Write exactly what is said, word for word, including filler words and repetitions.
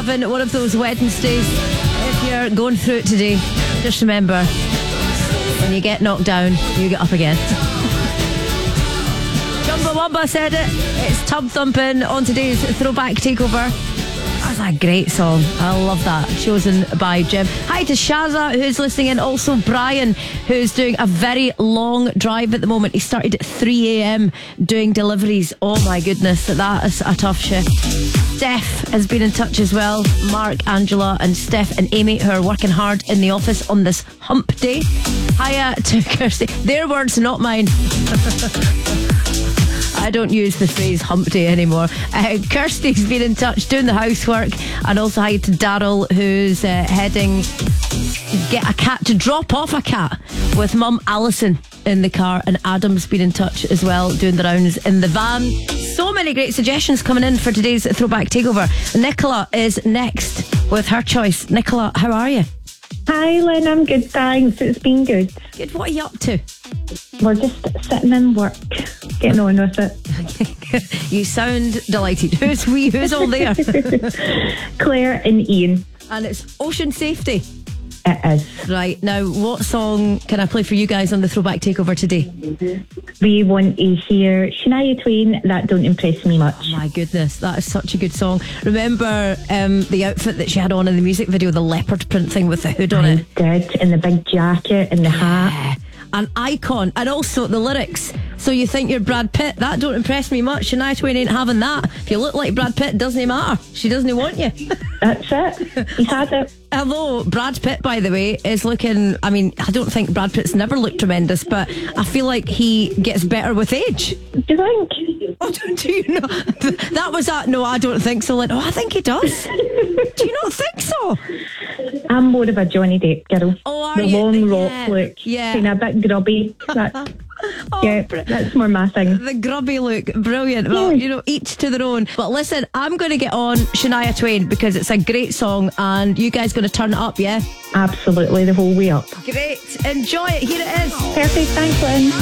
having one of those Wednesdays, if you're going through it today, just remember, when you get knocked down, you get up again. Chumbawamba said it. It's Tub Thumping on today's Throwback Takeover. That's a great song. I love that. Chosen by Jim. Hi to Shaza, who's listening in. Also Brian, who's doing a very long drive at the moment. He started at three a.m. doing deliveries. Oh my goodness, that is a tough shift. Steph has been in touch as well. Mark, Angela and Steph and Amy, who are working hard in the office on this hump day. Hiya to Kirsty. Their words, not mine. I don't use the phrase hump day anymore. Uh, Kirsty's been in touch doing the housework. And also hi to Daryl, who's uh, heading to get a cat, to drop off a cat with mum Alison in the car. And Adam's been in touch as well, doing the rounds in the van. So many great suggestions coming in for today's Throwback Takeover. Nicola is next with her choice. Nicola, how are you? Hi Lynn, I'm good, thanks. It's been good. Good. What are you up to? We're just sitting in work, getting on with it. You sound delighted. Who's we? Who's all there? Claire and Ian. And it's Ocean Safety. It is. Right, now what song can I play for you guys on the Throwback Takeover today? We want to hear Shania Twain, That Don't Impress Me Much. Oh my goodness, that is such a good song. Remember um, the outfit that she had on in the music video, the leopard print thing with the hood on I it? did, and the big jacket and the hat. Yeah. An icon. And also the lyrics. So you think you're Brad Pitt? That don't impress me much. Shania Twain ain't having that. If you look like Brad Pitt, it doesn't matter. She doesn't want you. That's it. He's had it. Although Brad Pitt, by the way, is looking, I mean, I don't think Brad Pitt's never looked tremendous, but I feel like he gets better with age. Do you think? Oh, do you know? That was that. No, I don't think so. Like, oh, I think he does. Do you not think so? I'm more of a Johnny Depp girl. Oh, are the you? long Yeah. rock look. Yeah. Kind of a bit grubby. That, Oh, yeah, br- that's more my thing. The grubby look, brilliant. Well, you know, each to their own. But listen, I'm going to get on Shania Twain because it's a great song and you guys going to turn it up, yeah? Absolutely, the whole way up. Great. Enjoy it. Here it is. Perfect, thanks Lynn.